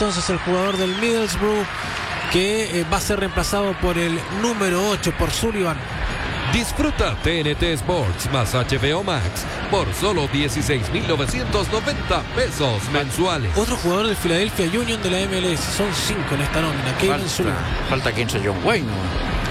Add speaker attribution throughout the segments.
Speaker 1: entonces el jugador del Middlesbrough, que va a ser reemplazado por el número 8, por Sullivan.
Speaker 2: Disfruta TNT Sports más HBO Max por solo 16.990 pesos mensuales.
Speaker 1: Otro jugador del Philadelphia Union de la MLS. Son 5 en esta nómina. Kevin Sullivan.
Speaker 3: Falta que entre John Wayne, ¿no?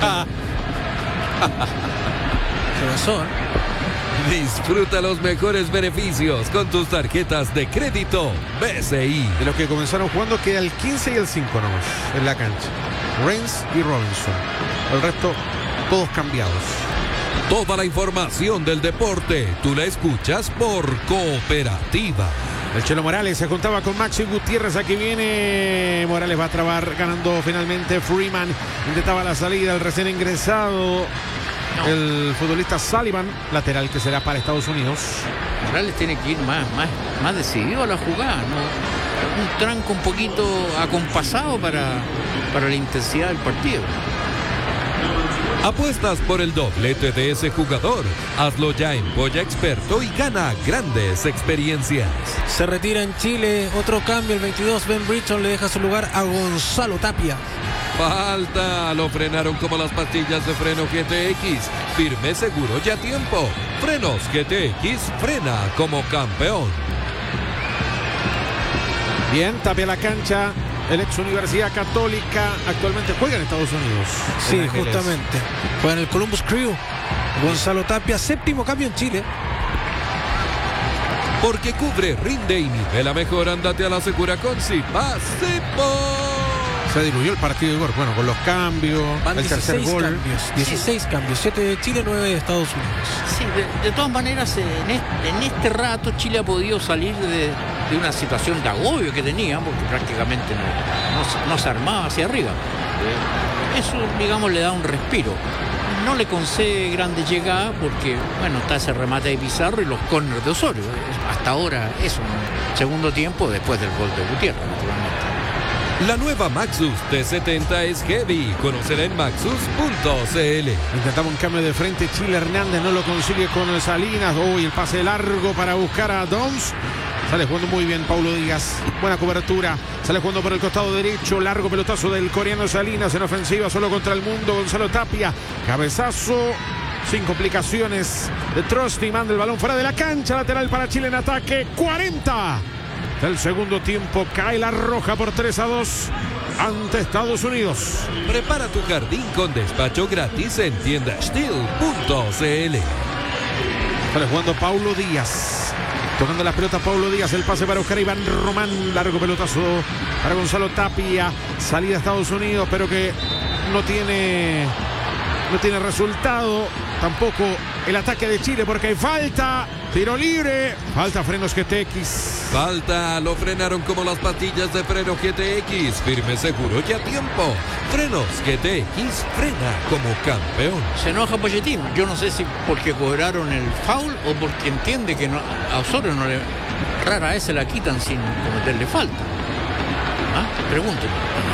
Speaker 1: ¿Qué pasó?
Speaker 2: Disfruta los mejores beneficios con tus tarjetas de crédito BCI.
Speaker 4: De los que comenzaron jugando queda el 15 y el 5 nomás en la cancha. Reigns y Robinson. El resto todos cambiados.
Speaker 2: Toda la información del deporte tú la escuchas por Cooperativa.
Speaker 4: El Chelo Morales se juntaba con Maxi Gutiérrez. Aquí viene Morales, va a trabar ganando finalmente Freeman. Intentaba la salida el recién ingresado, el futbolista Sullivan, lateral que será para Estados Unidos.
Speaker 3: Morales tiene que ir más decidido a la jugada, ¿no? Un tranco un poquito acompasado para la intensidad del partido.
Speaker 2: Apuestas por el doblete de ese jugador. Hazlo ya en Polla Experto y gana grandes experiencias.
Speaker 1: Se retira en Chile. Otro cambio. El 22, Ben Britton, le deja su lugar a Gonzalo Tapia.
Speaker 2: Falta. Lo frenaron como las pastillas de freno GTX. Firme, seguro y a tiempo. Frenos GTX, frena como campeón.
Speaker 4: Bien, Tapia la cancha. El ex Universidad Católica actualmente juega en Estados Unidos.
Speaker 1: Sí, justamente. Juega en el Columbus Crew. Gonzalo Tapia, 7º cambio en Chile.
Speaker 2: Porque cubre, rinde y nivela mejor. Ándate a la segura con Zipa.
Speaker 4: Se diluyó el partido, Igor. Bueno, con los cambios,
Speaker 1: van
Speaker 4: el tercer gol.
Speaker 1: Cambios, 16 cambios, 7 de Chile, 9 de Estados Unidos.
Speaker 3: Sí, de todas maneras, en este rato Chile ha podido salir de una situación de agobio que tenía, porque prácticamente no se armaba hacia arriba. Eso, digamos, le da un respiro. No le concede grandes llegadas porque, bueno, está ese remate de Pizarro y los córneres de Osorio. Hasta ahora eso, en segundo tiempo, después del gol de Gutiérrez, naturalmente.
Speaker 2: La nueva Maxus T70 es heavy. Conócela en maxus.cl.
Speaker 4: Intentaba un cambio de frente. Chile Hernández no lo consigue con Salinas. Uy, el pase largo para buscar a Downs. Sale jugando muy bien Paulo Díaz. Buena cobertura. Sale jugando por el costado derecho. Largo pelotazo del coreano Salinas en ofensiva. Solo contra el mundo. Gonzalo Tapia. Cabezazo. Sin complicaciones de Trosty. Manda el balón fuera de la cancha. Lateral para Chile en ataque. 40 del segundo tiempo. Cae la roja por 3-2 ante Estados Unidos.
Speaker 2: Prepara tu jardín con despacho gratis en tiendastil.cl.
Speaker 4: Sale jugando Paulo Díaz. Tocando la pelota Paulo Díaz. El pase para buscar a Iván Román. Largo pelotazo para Gonzalo Tapia. Salida a Estados Unidos, pero que no tiene resultado. Tampoco el ataque de Chile porque hay falta. Tiro libre. Falta frenos GTX.
Speaker 2: Falta. Lo frenaron como las pastillas de freno GTX. Firme, seguro y a tiempo. Frenos GTX, frena como campeón.
Speaker 3: Se enoja Pochettino. Yo no sé si porque cobraron el foul o porque entiende que a Osorio rara vez se la quitan sin cometerle falta. Pregúntenme.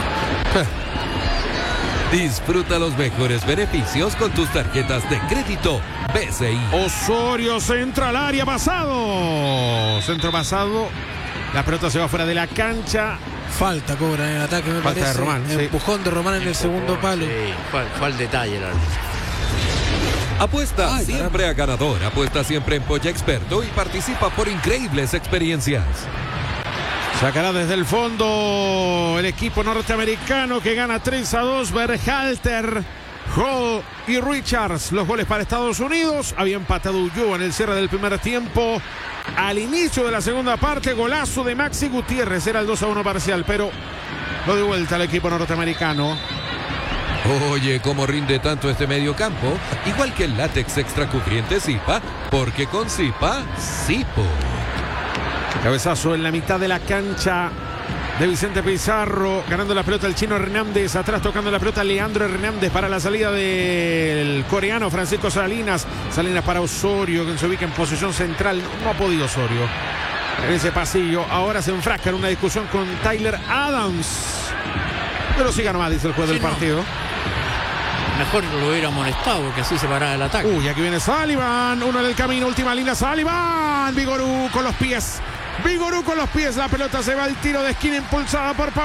Speaker 2: Disfruta los mejores beneficios con tus tarjetas de crédito BCI.
Speaker 4: Osorio centra al área, pasado. Centro pasado. La pelota se va fuera de la cancha.
Speaker 1: Falta cobra en el ataque, me
Speaker 4: falta
Speaker 1: parece.
Speaker 4: De Román.
Speaker 1: Empujón de Román en el segundo palo.
Speaker 3: Sí, fue al detalle el árbitro.
Speaker 2: Apuesta siempre a ganador. Apuesta siempre en Polla Experto y participa por increíbles experiencias.
Speaker 4: Sacará desde el fondo el equipo norteamericano que gana 3-2. Berhalter, Hall y Richards. Los goles para Estados Unidos. Había empatado Ulloa en el cierre del primer tiempo. Al inicio de la segunda parte, golazo de Maxi Gutiérrez. Era el 2-1 parcial, pero lo de vuelta al equipo norteamericano.
Speaker 2: Oye, cómo rinde tanto este medio campo. Igual que el látex extra cubriente Zipa, porque con Zipa, Zipo.
Speaker 4: Cabezazo en la mitad de la cancha de Vicente Pizarro, ganando la pelota el chino Hernández, atrás tocando la pelota Leandro Hernández para la salida del coreano Francisco Salinas. Salinas para Osorio, que se ubica en posición central. No ha podido Osorio en ese pasillo. Ahora se enfrasca en una discusión con Tyler Adams. Pero siga nomás, dice el juez del partido.
Speaker 3: Mejor lo hubiera molestado porque así se paraba el ataque.
Speaker 4: Uy, aquí viene Sullivan, uno en el camino, última línea, Sullivan. Vigorú con los pies. La pelota se va al tiro de esquina impulsada por